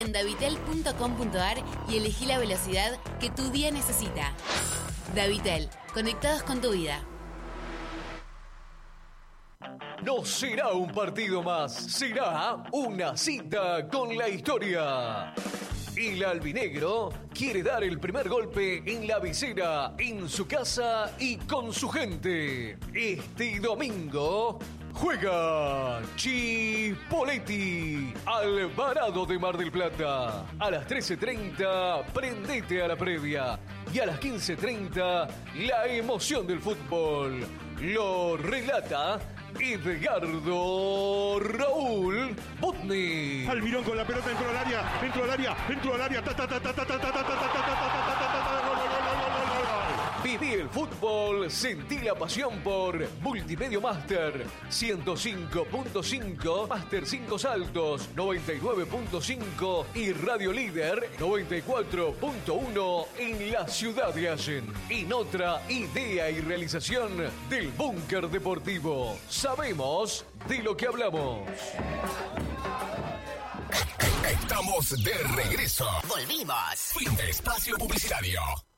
en davitel.com.ar y elegí la velocidad que tu día necesita. Davitel, conectados con tu vida. No será un partido más, será una cita con la historia. El albinegro quiere dar el primer golpe en la visera, en su casa y con su gente. Este domingo juega Chipoleti, Alvarado de Mar del Plata. A las 13:30, prendete a la previa. Y a las 15:30, la emoción del fútbol. Lo relata Edgardo Raúl Botni. Almirón con la pelota dentro del área, Viví el fútbol, sentí la pasión por Multimedia Master 105.5, Master 5 Saltos 99.5 y Radio Líder 94.1 en la ciudad de Allen. En otra idea y realización del Búnker Deportivo. Sabemos de lo que hablamos. Estamos de regreso. Volvimos. Fin de espacio publicitario.